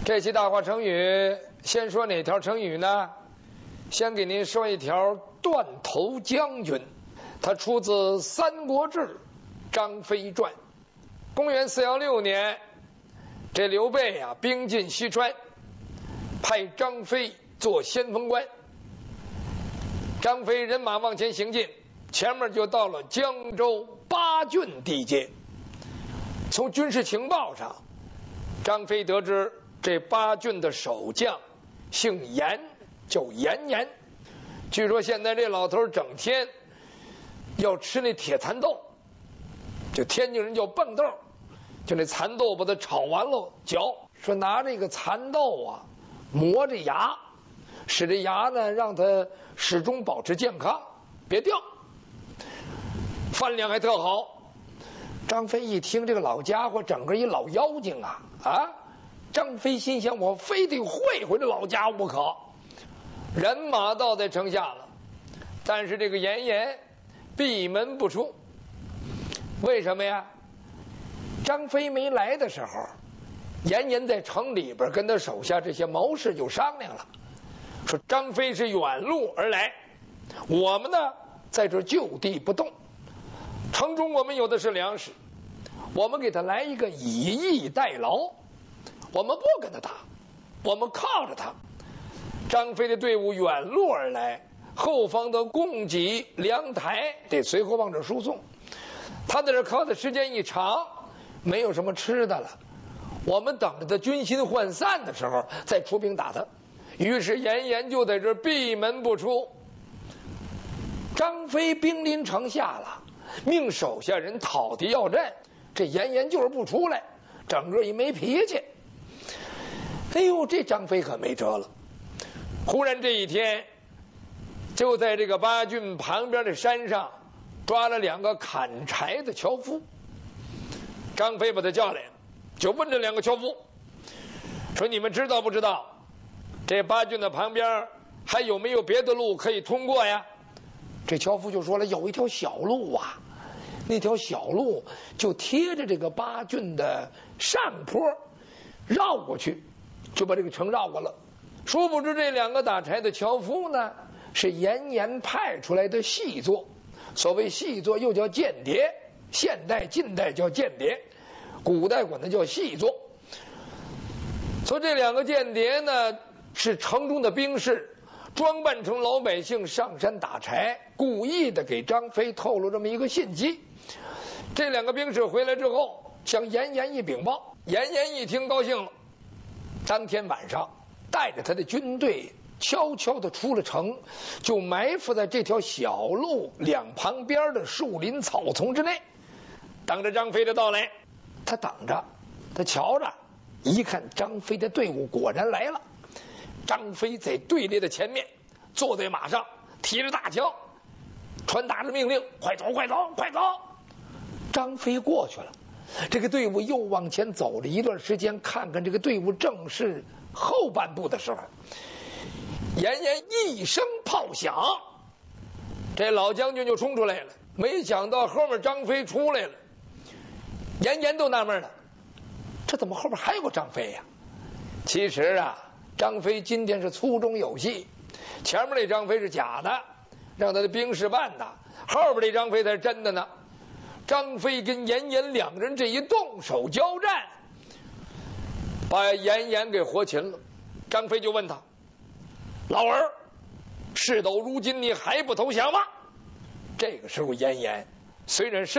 这期大话成语，先说哪条成语呢？先给您说一条断头将军，它出自《三国志·张飞传》。公元416年，这刘备啊兵进西川，派张飞做先锋官。张飞人马往前行进，前面就到了江州八郡地界。从军事情报上，张飞得知这八郡的守将姓严，叫严颜。据说现在这老头整天要吃那铁蚕豆，就天津人叫蹦豆，就那蚕豆把它炒完了嚼，说拿这个蚕豆啊磨这牙，使这牙呢让它始终保持健康，别掉，饭量还特好。张飞一听这个老家伙整个一老妖精啊！张飞心想，我非得会这老家伙不可。人马到在城下了，但是这个严颜闭门不出。为什么呀？张飞没来的时候，严颜在城里边跟他手下这些谋士就商量了，说张飞是远路而来，我们呢在这就地不动，城中我们有的是粮食，我们给他来一个以逸待劳，我们不跟他打，我们靠着他。张飞的队伍远路而来，后方的供给粮台得随后往这输送，他在这靠的时间一长，没有什么吃的了，我们等着他军心涣散的时候再出兵打他。于是严颜就在这闭门不出。张飞兵临城下了，命手下人讨敌要阵，这严颜就是不出来，整个一没脾气。哎呦，这张飞可没辙了。忽然这一天，就在这个八郡旁边的山上抓了2个砍柴的樵夫。张飞把他叫来，就问这2个樵夫说：“你们知道不知道这八郡的旁边还有没有别的路可以通过呀？”这樵夫就说了：“有一条小路啊，那条小路就贴着这个八郡的上坡，绕过去就把这个城绕过了。”殊不知这2个打柴的樵夫呢，是严颜派出来的细作。所谓细作又叫间谍，现代近代叫间谍，古代管它叫细作。所以这2个间谍呢是城中的兵士，装扮成老百姓上山打柴，故意的给张飞透露这么一个信息。这2个兵士回来之后向严颜一禀报，严颜一听高兴了，当天晚上带着他的军队悄悄地出了城，就埋伏在这条小路2旁边的树林草丛之内，等着张飞的到来。他等着，他瞧着，一看张飞的队伍果然来了。张飞在队列的前面，坐在马上，提着大枪，传达着命令：快走快走快走！张飞过去了，这个队伍又往前走了一段时间，看看这个队伍正是后半部的时候，严颜一声炮响，这老将军就冲出来了。没想到后面张飞出来了，严颜都纳闷了，这怎么后面还有个张飞呀？其实啊，张飞今天是粗中有细，前面那张飞是假的，让他的兵士扮的，后边这张飞才是真的呢。张飞跟严颜2人这一动手交战，把严颜给活擒了。张飞就问他：“老儿，事到如今你还不投降吗？”这个时候严颜虽然